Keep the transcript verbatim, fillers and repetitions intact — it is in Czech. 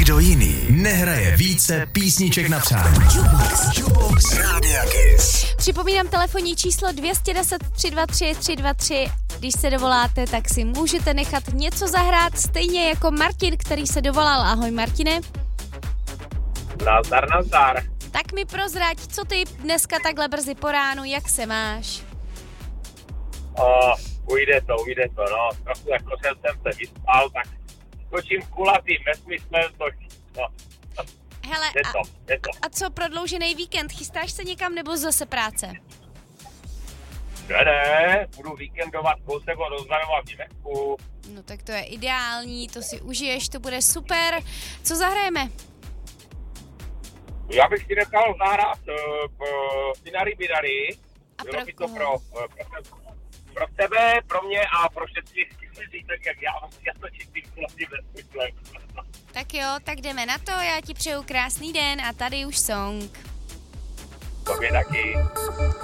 Nikdo jiný nehraje více písniček na přání. Jukebox. Jukebox Rádia Kiss. Připomínám telefonní číslo dvě deset tři dva tři tři dva tři. Když se dovoláte, tak si můžete nechat něco zahrát, stejně jako Martin, který se dovolal. Ahoj Martine. Nazdar, nazdar. Tak mi prozrať, co ty dneska takhle brzy po ránu, jak se máš? O, ujde to, ujde to, no. Trochu jako jsem, jsem se vyspal, tak skočím kulatým nesmyslem, to, no. Hele, Je a, to, je to. a co prodloužený víkend? Chystáš se někam nebo zase práce? Ne, ne, budu víkendovat kousek od Rozvanova v Německu. No tak to je ideální, to si užiješ, to bude super. Co zahrajeme? Já bych si nechal zahrát uh, Finary Binary. A Bylo pro by to koho? pro, pro, pro tebe, pro mě a pro všechny, tak jak já, já to čistím kulatým nesmyslem. Tak jo, tak jdeme na to, já ti přeju krásný den a tady už song. Tobě taky.